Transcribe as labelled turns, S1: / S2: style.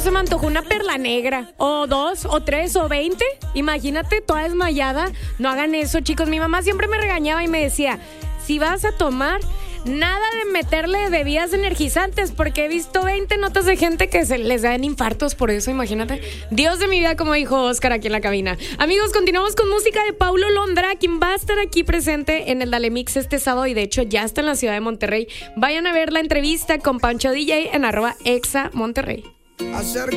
S1: se me antojó una perla negra. O 2, o 3, o 20. Imagínate, toda desmayada. No hagan eso, chicos. Mi mamá siempre me regañaba y me decía, si vas a tomar, nada de meterle bebidas energizantes, porque he visto 20 notas de gente que se les dan infartos por eso, imagínate. Dios de mi vida, como dijo Oscar aquí en la cabina. Amigos, continuamos con música de Paulo Londra, quien va a estar aquí presente en el Dale Mix este sábado y de hecho ya está en la ciudad de Monterrey. Vayan a ver la entrevista con Pancho DJ en @ExaMonterrey.